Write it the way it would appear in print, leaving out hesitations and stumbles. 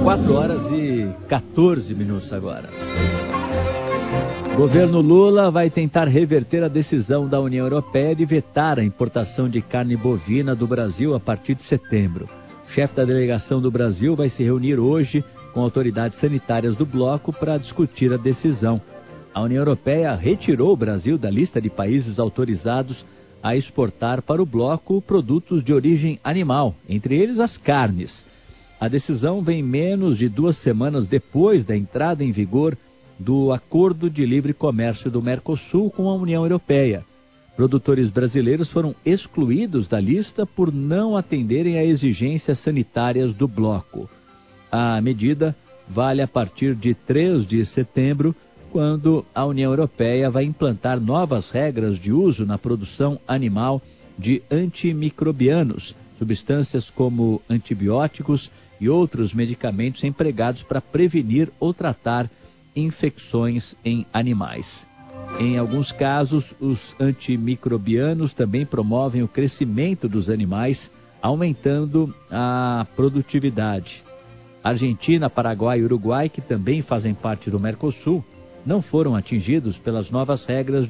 4h14 agora. O governo Lula vai tentar reverter a decisão da União Europeia de vetar a importação de carne bovina do Brasil a partir de setembro. O chefe da delegação do Brasil vai se reunir hoje com autoridades sanitárias do bloco para discutir a decisão. A União Europeia retirou o Brasil da lista de países autorizados a exportar para o bloco produtos de origem animal, entre eles as carnes. A decisão vem menos de 2 semanas depois da entrada em vigor do Acordo de Livre Comércio do Mercosul com a União Europeia. Produtores brasileiros foram excluídos da lista por não atenderem a exigências sanitárias do bloco. A medida vale a partir de 3 de setembro, quando a União Europeia vai implantar novas regras de uso na produção animal de antimicrobianos, substâncias como antibióticos e outros medicamentos empregados para prevenir ou tratar infecções em animais. Em alguns casos, os antimicrobianos também promovem o crescimento dos animais, aumentando a produtividade. Argentina, Paraguai e Uruguai, que também fazem parte do Mercosul, não foram atingidos pelas novas regras